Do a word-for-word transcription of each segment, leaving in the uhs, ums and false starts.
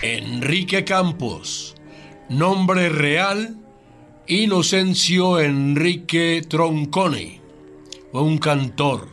Enrique Campos, nombre real Inocencio Enrique Troncone, fue un cantor.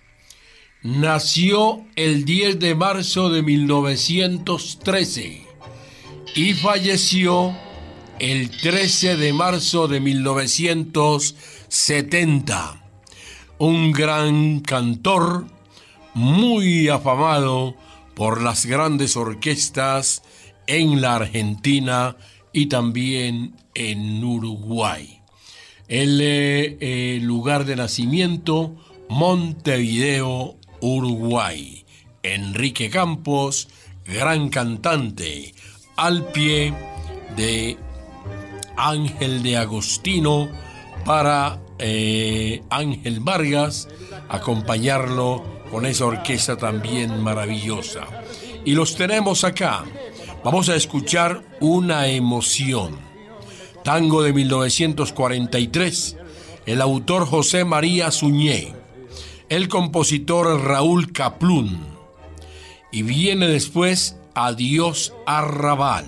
Nació el diez de marzo de mil novecientos trece y falleció el trece de marzo de mil novecientos setenta. Un gran cantor, muy afamado por las grandes orquestas en la Argentina y también en Uruguay. El eh, lugar de nacimiento, Montevideo, Uruguay. Enrique Campos, gran cantante, al pie de Ángel de Agostino para eh, Ángel Vargas, acompañarlo con esa orquesta también maravillosa. Y los tenemos acá. Vamos a escuchar Una emoción. Tango de mil novecientos cuarenta y tres, el autor José María Suñé, el compositor Raúl Kaplún. Y viene después Adiós Arrabal.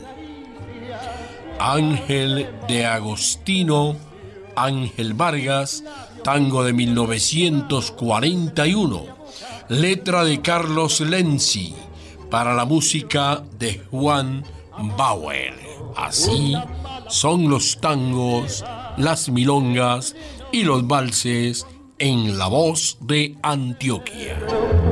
Ángel de Agostino, Ángel Vargas, tango de mil novecientos cuarenta y uno, letra de Carlos Lenzi, para la música de Juan Bauer. Así son los tangos, las milongas y los valses en la voz de Antioquia.